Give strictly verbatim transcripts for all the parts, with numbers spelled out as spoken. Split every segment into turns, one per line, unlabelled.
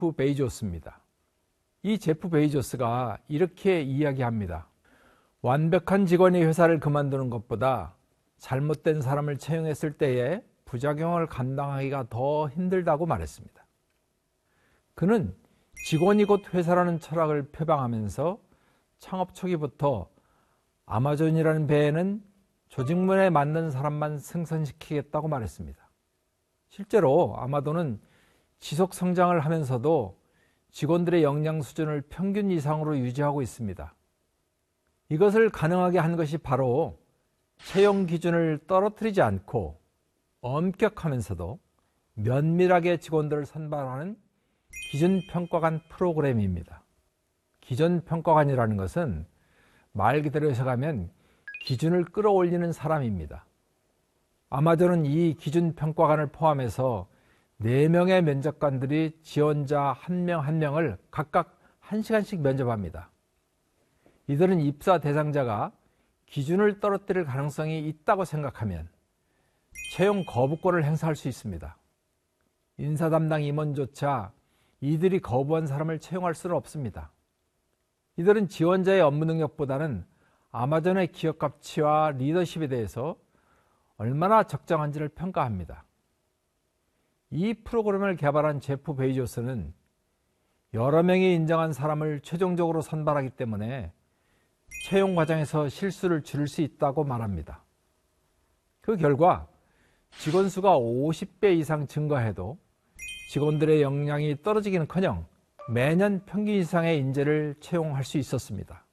베이조스입니다. 이 제프 베이조스가 이렇게 이야기합니다. 완벽한 직원이 회사를 그만두는 것보다 잘못된 사람을 채용했을 때의 부작용을 감당하기가 더 힘들다고 말했습니다. 그는 직원이 곧 회사라는 철학을 표방하면서 창업 초기부터 아마존이라는 배에는 조직문에 맞는 사람만 승선시키겠다고 말했습니다. 실제로 아마존은 지속 성장을 하면서도 직원들의 역량 수준을 평균 이상으로 유지하고 있습니다. 이것을 가능하게 한 것이 바로 채용 기준을 떨어뜨리지 않고 엄격하면서도 면밀하게 직원들을 선발하는 기준평가관 프로그램입니다. 기준평가관이라는 것은 말 그대로 해석하면 기준을 끌어올리는 사람입니다. 아마존은 이 기준평가관을 포함해서 네 명의 면접관들이 지원자 한 명 한 명을 각각 한 시간씩 면접합니다. 이들은 입사 대상자가 기준을 떨어뜨릴 가능성이 있다고 생각하면 채용 거부권을 행사할 수 있습니다. 인사 담당 임원조차 이들이 거부한 사람을 채용할 수는 없습니다. 이들은 지원자의 업무 능력보다는 아마존의 기업 가치와 리더십에 대해서 얼마나 적정한지를 평가합니다. 이 프로그램을 개발한 제프 베이조스는 여러 명이 인정한 사람을 최종적으로 선발하기 때문에 채용 과정에서 실수를 줄일 수 있다고 말합니다. 그 결과 직원 수가 오십 배 이상 증가해도 직원들의 역량이 떨어지기는커녕 매년 평균 이상의 인재를 채용할 수 있었습니다.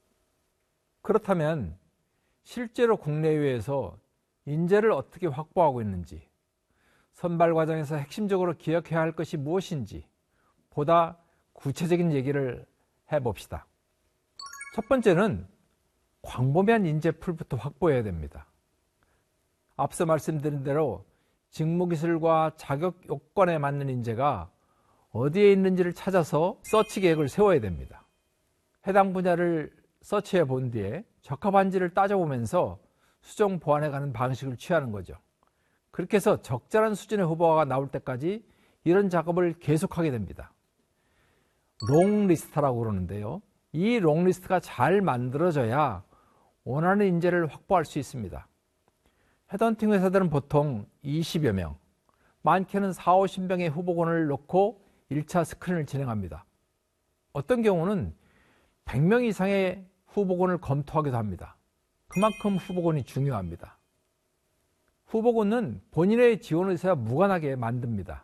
그렇다면 실제로 국내외에서 인재를 어떻게 확보하고 있는지, 선발 과정에서 핵심적으로 기억해야 할 것이 무엇인지 보다 구체적인 얘기를 해봅시다. 첫 번째는 광범위한 인재풀부터 확보해야 됩니다. 앞서 말씀드린 대로 직무기술과 자격 요건에 맞는 인재가 어디에 있는지를 찾아서 서치 계획을 세워야 됩니다. 해당 분야를 서치해 본 뒤에 적합한지를 따져보면서 수정 보완해가는 방식을 취하는 거죠. 그렇게 해서 적절한 수준의 후보가 나올 때까지 이런 작업을 계속하게 됩니다. 롱리스트라고 그러는데요. 이 롱리스트가 잘 만들어져야 원하는 인재를 확보할 수 있습니다. 헤드헌팅 회사들은 보통 이십여 명, 많게는 사오십 명의 후보군을 놓고 일 차 스크린을 진행합니다. 어떤 경우는 백 명 이상의 후보군을 검토하기도 합니다. 그만큼 후보군이 중요합니다. 후보군은 본인의 지원 의사와 무관하게 만듭니다.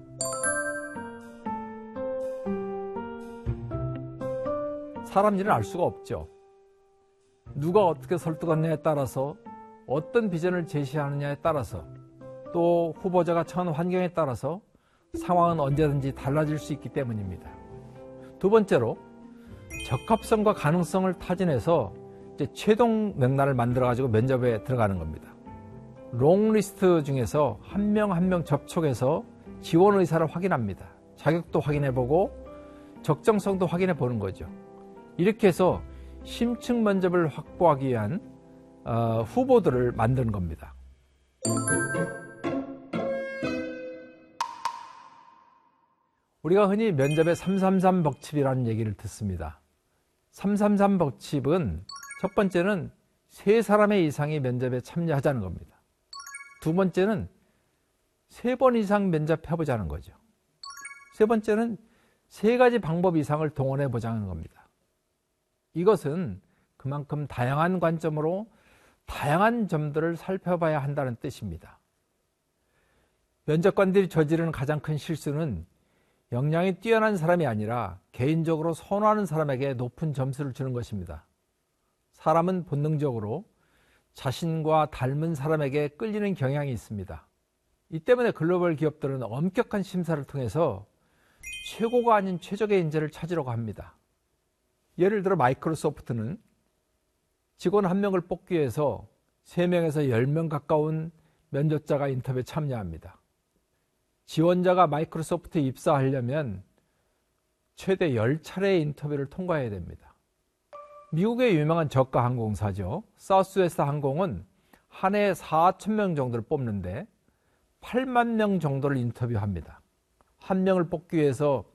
사람 일은 알 수가 없죠. 누가 어떻게 설득하느냐에 따라서, 어떤 비전을 제시하느냐에 따라서, 또 후보자가 처한 환경에 따라서 상황은 언제든지 달라질 수 있기 때문입니다. 두 번째로 적합성과 가능성을 타진해서 이제 최종 명단을 만들어 가지고 면접에 들어가는 겁니다. 롱리스트 중에서 한 명 한 명 접촉해서 지원 의사를 확인합니다. 자격도 확인해보고 적정성도 확인해 보는 거죠. 이렇게 해서 심층 면접을 확보하기 위한 어, 후보들을 만드는 겁니다. 우리가 흔히 면접의 삼삼삼 벅집이라는 얘기를 듣습니다. 삼삼삼 벅집은 첫 번째는 세 사람의 이상이 면접에 참여하자는 겁니다. 두 번째는 세 번 이상 면접해보자는 거죠. 세 번째는 세 가지 방법 이상을 동원해 보자는 겁니다. 이것은 그만큼 다양한 관점으로 다양한 점들을 살펴봐야 한다는 뜻입니다. 면접관들이 저지르는 가장 큰 실수는 역량이 뛰어난 사람이 아니라 개인적으로 선호하는 사람에게 높은 점수를 주는 것입니다. 사람은 본능적으로 자신과 닮은 사람에게 끌리는 경향이 있습니다. 이 때문에 글로벌 기업들은 엄격한 심사를 통해서 최고가 아닌 최적의 인재를 찾으려고 합니다. 예를 들어 마이크로소프트는 직원 한 명을 뽑기 위해서 세 명에서 열 명 가까운 면접자가 인터뷰에 참여합니다. 지원자가 마이크로소프트에 입사하려면 최대 열 차례의 인터뷰를 통과해야 됩니다. 미국의 유명한 저가 항공사죠. 사우스웨스트 항공은 한 해에 사천 명 정도를 뽑는데 팔만 명 정도를 인터뷰합니다. 한 명을 뽑기 위해서